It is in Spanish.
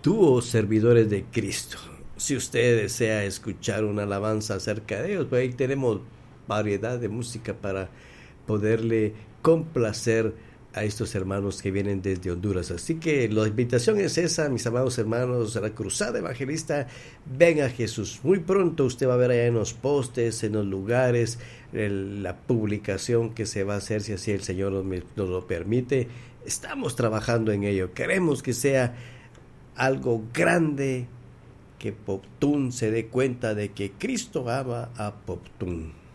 dúo Servidores de Cristo. Si usted desea escuchar una alabanza acerca de ellos, pues ahí tenemos variedad de música para poderle complacer a estos hermanos que vienen desde Honduras. Así que la invitación es esa, mis amados hermanos, a la Cruzada Evangelista. Ven a Jesús. Muy pronto usted va a ver allá en los postes, en los lugares, la publicación que se va a hacer, si así el Señor nos lo permite. Estamos trabajando en ello. Queremos que sea algo grande, que Poptún se dé cuenta de que Cristo ama a Poptún.